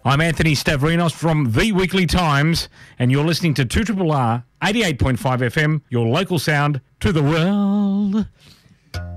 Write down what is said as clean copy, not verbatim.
I'm Anthony Stavrinos from The Weekly Times, and you're listening to 2RRR 88.5 FM, your local sound to the world.